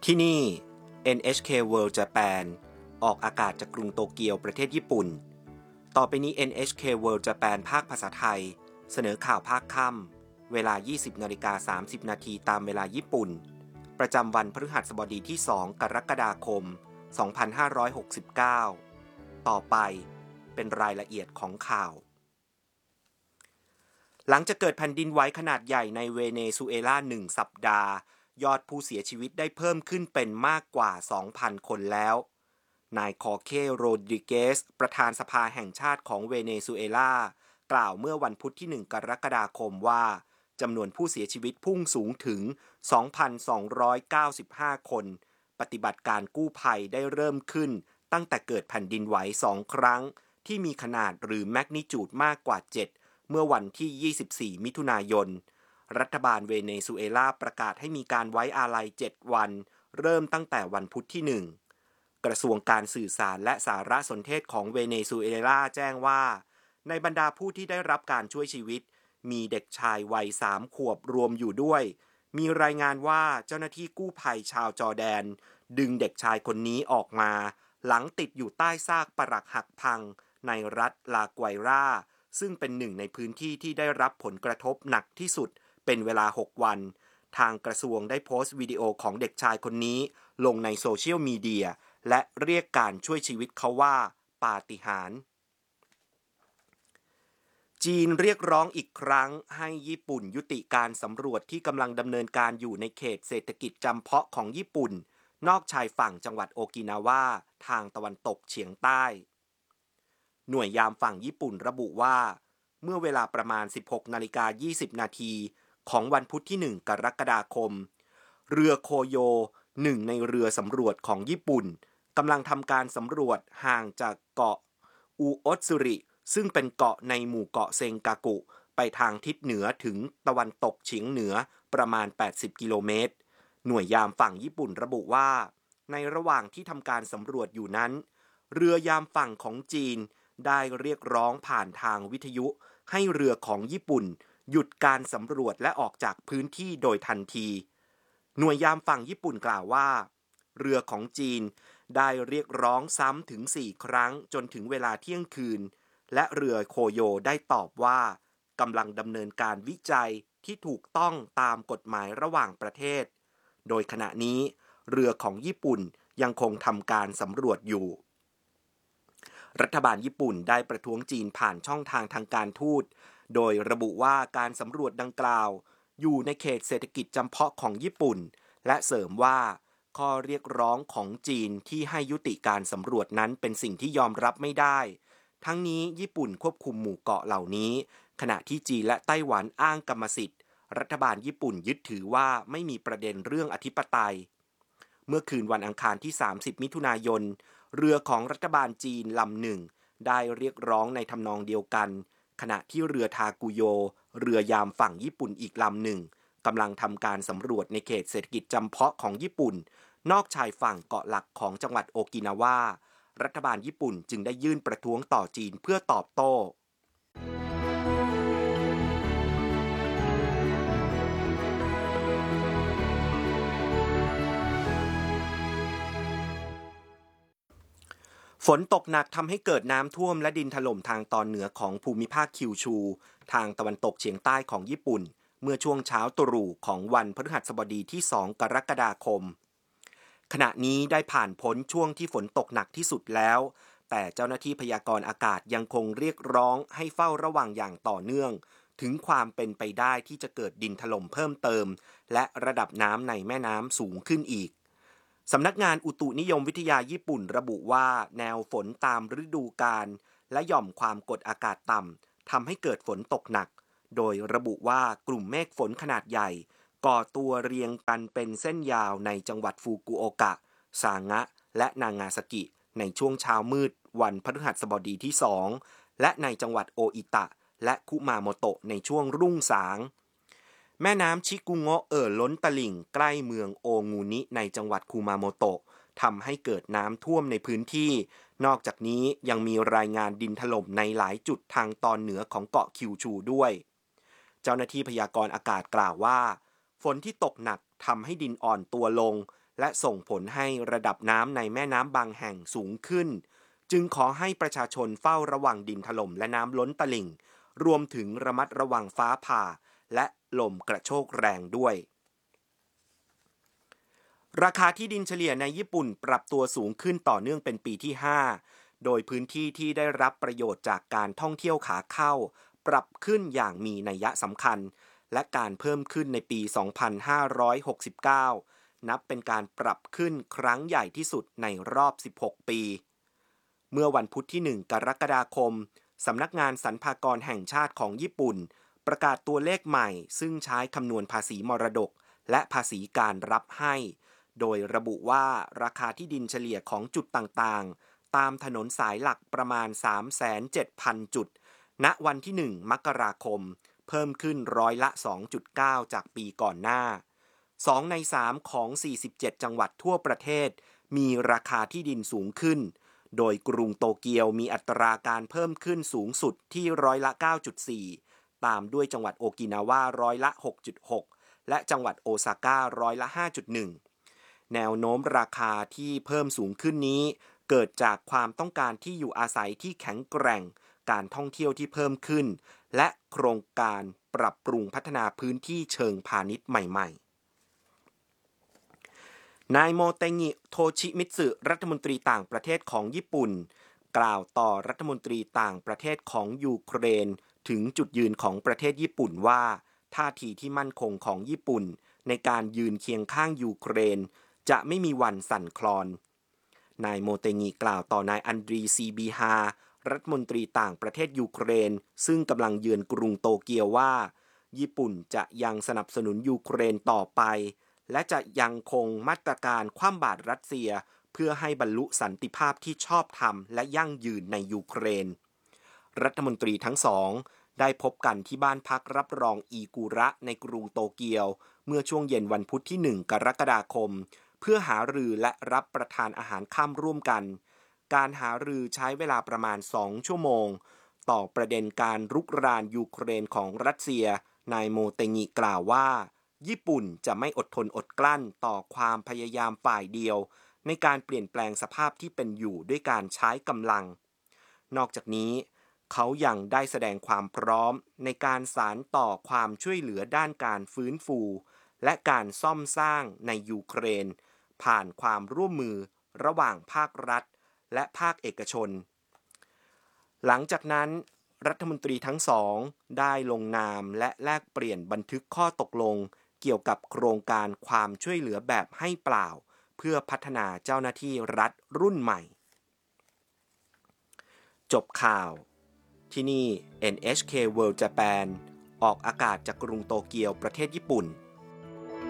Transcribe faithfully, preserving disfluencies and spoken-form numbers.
ที่นี่ เอ็น เอช เค World Japan ออกอากาศจากกรุงโตเกียวประเทศญี่ปุ่นต่อไปนี้ เอ็น เอช เค World Japan ภาคภาษาไทยเสนอข่าวภาคค่ำเวลา ยี่สิบนาฬิกาสามสิบนาทีตามเวลาญี่ปุ่นประจำวันพฤหัสบดีที่สองกรกฎาคมสองพันห้าร้อยหกสิบเก้าต่อไปเป็นรายละเอียดของข่าวหลังจากเกิดแผ่นดินไหวขนาดใหญ่ในเวเนซุเอลาหนึ่งสัปดาห์ยอดผู้เสียชีวิตได้เพิ่มขึ้นเป็นมากกว่า สองพัน คนแล้วนายคอเคโรดริเกสประธานสภาแห่งชาติของเวเนซุเอลากล่าวเมื่อวันพุธที่หนึ่งกรกฎาคมว่าจำนวนผู้เสียชีวิตพุ่งสูงถึง สองพันสองร้อยเก้าสิบห้า คนปฏิบัติการกู้ภัยได้เริ่มขึ้นตั้งแต่เกิดแผ่นดินไหวสองครั้งที่มีขนาดหรือแมกนิจูดมากกว่าเจ็ดเมื่อวันที่ยี่สิบสี่มิถุนายนรัฐบาลเวเนซุเอลาประกาศให้มีการไว้อาลัยเจ็ดวันเริ่มตั้งแต่วันพุธที่หนึ่งกระทรวงการสื่อสารและสารสนเทศของเวเนซุเอลาแจ้งว่าในบรรดาผู้ที่ได้รับการช่วยชีวิตมีเด็กชายวัยสามขวบรวมอยู่ด้วยมีรายงานว่าเจ้าหน้าที่กู้ภัยชาวจอร์แดนดึงเด็กชายคนนี้ออกมาหลังติดอยู่ใต้ซากปรักหักพังในรัฐลาไกวราซึ่งเป็นหนึ่งในพื้นที่ที่ได้รับผลกระทบหนักที่สุดเป็นเวลาหกวันทางกระทรวงได้โพสต์วิดีโอของเด็กชายคนนี้ลงในโซเชียลมีเดียและเรียกการช่วยชีวิตเขาว่าปาฏิหาริย์จีนเรียกร้องอีกครั้งให้ญี่ปุ่นยุติการสำรวจที่กำลังดำเนินการอยู่ในเขตเศรษฐกิจจำเพาะของญี่ปุ่นนอกชายฝั่งจังหวัดโอกินาวาทางตะวันตกเฉียงใต้หน่วยยามฝั่งญี่ปุ่นระบุว่าเมื่อเวลาประมาณ สิบหกนาฬิกายี่สิบนาทีของวันพุธที่หนึ่งกรกฎาคมเรือโคโยหนึ่งในเรือสำรวจของญี่ปุ่นกำลังทำการสำรวจห่างจากเกาะอูโอตสึริซึ่งเป็นเกาะในหมู่เกาะเซงกากุไปทางทิศเหนือถึงตะวันตกเฉียงเหนือประมาณแปดสิบกิโลเมตรหน่วยยามฝั่งญี่ปุ่นระบุว่าในระหว่างที่ทำการสำรวจอยู่นั้นเรือยามฝั่งของจีนได้เรียกร้องผ่านทางวิทยุให้เรือของญี่ปุ่นหยุดการสำรวจและออกจากพื้นที่โดยทันทีหน่วยยามฝั่งญี่ปุ่นกล่าวว่าเรือของจีนได้เรียกร้องซ้ำถึงสี่ครั้งจนถึงเวลาเที่ยงคืนและเรือโคโยได้ตอบว่ากำลังดำเนินการวิจัยที่ถูกต้องตามกฎหมายระหว่างประเทศโดยขณะนี้เรือของญี่ปุ่นยังคงทำการสำรวจอยู่รัฐบาลญี่ปุ่นได้ประท้วงจีนผ่านช่องทางทางการทูตโดยระบุว่าการสำรวจดังกล่าวอยู่ในเขตเศรษฐกิจจำเพาะของญี่ปุ่นและเสริมว่าข้อเรียกร้องของจีนที่ให้ยุติการสำรวจนั้นเป็นสิ่งที่ยอมรับไม่ได้ทั้งนี้ญี่ปุ่นควบคุมหมู่เกาะเหล่านี้ขณะที่จีนและไต้หวันอ้างกรรมสิทธิ์รัฐบาลญี่ปุ่นยึดถือว่าไม่มีประเด็นเรื่องอธิปไตยเมื่อคืนวันอังคารที่สามสิบมิถุนายนเรือของรัฐบาลจีนลำหนึ่งได้เรียกร้องในทำนองเดียวกันขณะที่เรือทากุโยเรือยามฝั่งญี่ปุ่นอีกลำหนึ่งกำลังทำการสำรวจในเขตเศรษฐกิจจำเพาะของญี่ปุ่นนอกชายฝั่งเกาะหลักของจังหวัดโอกินาวารัฐบาลญี่ปุ่นจึงได้ยื่นประท้วงต่อจีนเพื่อตอบโต้ฝนตกหนักทำให้เกิดน้ำท่วมและดินถล่มทางตอนเหนือของภูมิภาคคิวชูทางตะวันตกเฉียงใต้ของญี่ปุ่นเมื่อช่วงเช้าตรู่ของวันพฤหัสบดีที่สองกรกฎาคมขณะนี้ได้ผ่านพ้นช่วงที่ฝนตกหนักที่สุดแล้วแต่เจ้าหน้าที่พยากรณ์อากาศยังคงเรียกร้องให้เฝ้าระวังอย่างต่อเนื่องถึงความเป็นไปได้ที่จะเกิดดินถล่มเพิ่มเติมและระดับน้ำในแม่น้ำสูงขึ้นอีกสำนักงานอุตุนิยมวิทยาญี่ปุ่นระบุว่าแนวฝนตามฤดูกาลและหย่อมความกดอากาศต่ำทำให้เกิดฝนตกหนักโดยระบุว่ากลุ่มเมฆฝนขนาดใหญ่ก่อตัวเรียงกันเป็นเส้นยาวในจังหวัดฟุกุโอกะซางะและนางาซากิในช่วงเช้ามืดวันพฤหัสบดีที่สองและในจังหวัดโออิตะและคุมาโมโตะในช่วงรุ่งสางแม่น้ำชิกุโงะเอ่อล้นตลิ่งใกล้เมืองโองูนิในจังหวัดคุมาโมโตะทำให้เกิดน้ำท่วมในพื้นที่นอกจากนี้ยังมีรายงานดินถล่มในหลายจุดทางตอนเหนือของเกาะคิวชูด้วยเจ้าหน้าที่พยากรณ์อากาศกล่าวว่าฝนที่ตกหนักทำให้ดินอ่อนตัวลงและส่งผลให้ระดับน้ำในแม่น้ำบางแห่งสูงขึ้นจึงขอให้ประชาชนเฝ้าระวังดินถล่มและน้ำล้นตลิ่งรวมถึงระมัดระวังฟ้าผ่าและลมกระโชกแรงด้วยราคาที่ดินเฉลี่ยในญี่ปุ่นปรับตัวสูงขึ้นต่อเนื่องเป็นปีที่ห้าโดยพื้นที่ที่ได้รับประโยชน์จากการท่องเที่ยวขาเข้าปรับขึ้นอย่างมีนัยสำคัญและการเพิ่มขึ้นในปี สองพันห้าร้อยหกสิบเก้า นับเป็นการปรับขึ้นครั้งใหญ่ที่สุดในรอบ สิบหก ปี เมื่อวันพุธที่ หนึ่ง กรกฎาคมสำนักงานสรรพากรแห่งชาติของญี่ปุ่นประกาศตัวเลขใหม่ซึ่งใช้คำนวณภาษีมรดกและภาษีการรับให้โดยระบุว่าราคาที่ดินเฉลี่ยของจุดต่างๆตามถนนสายหลักประมาณ สามแสนเจ็ดพัน จุดณวันที่ หนึ่ง มกราคมเพิ่มขึ้นร้อยละ สองจุดเก้า จากปีก่อนหน้าสองในสามของสี่สิบเจ็ดจังหวัดทั่วประเทศมีราคาที่ดินสูงขึ้นโดยกรุงโตเกียวมีอัตราการเพิ่มขึ้นสูงสุดที่ร้อยละ เก้าจุดสี่ ตามด้วยจังหวัดโอกินาวาร้อยละ หกจุดหก และจังหวัดโอซาก้าร้อยละ ห้าจุดหนึ่ง แนวโน้มราคาที่เพิ่มสูงขึ้นนี้เกิดจากความต้องการที่อยู่อาศัยที่แข็งแกร่งการท่องเที่ยวที่เพิ่มขึ้นและโครงการปรับปรุงพัฒนาพื้นที่เชิงพาณิชย์ใหม่ๆนายโมเตงิโทชิมิตสึรัฐมนตรีต่างประเทศของญี่ปุ่นกล่าวต่อรัฐมนตรีต่างประเทศของยูเครนถึงจุดยืนของประเทศญี่ปุ่นว่าท่าทีที่มั่นคงของญี่ปุ่นในการยืนเคียงข้างยูเครนจะไม่มีวันสั่นคลอนนายโมเตงิกล่าวต่อนายอันดรีซีบีฮารัฐมนตรีต่างประเทศยูเครนซึ่งกำลังเยือนกรุงโตเกียวว่าญี่ปุ่นจะยังสนับสนุนยูเครนต่อไปและจะยังคงมาตรการคว่ำบาตรรัสเซียเพื่อให้บรรลุสันติภาพที่ชอบธรรมและยั่งยืนในยูเครนรัฐมนตรีทั้งสองได้พบกันที่บ้านพักรับรองอีกุระในกรุงโตเกียวเมื่อช่วงเย็นวันพุธที่ หนึ่ง กรกฎาคมเพื่อหารือและรับประทานอาหารค่ำร่วมกันการหารือใช้เวลาประมาณสองชั่วโมงต่อประเด็นการรุกรานยูเครนของรัสเซียนายโมเตงิกล่าวว่าญี่ปุ่นจะไม่อดทนอดกลั้นต่อความพยายามฝ่ายเดียวในการเปลี่ยนแปลงสภาพที่เป็นอยู่ด้วยการใช้กำลังนอกจากนี้เขายังได้แสดงความพร้อมในการสานต่อความช่วยเหลือด้านการฟื้นฟูและการซ่อมสร้างในยูเครนผ่านความร่วมมือระหว่างภาครัฐและภาคเอกชนหลังจากนั้นรัฐมนตรีทั้งสองได้ลงนามและแลกเปลี่ยนบันทึกข้อตกลงเกี่ยวกับโครงการความช่วยเหลือแบบให้เปล่าเพื่อพัฒนาเจ้าหน้าที่รัฐรุ่นใหม่จบข่าวที่นี่ เอ็น เอช เค World Japan ออกอากาศจากกรุงโตเกียวประเทศญี่ปุ่น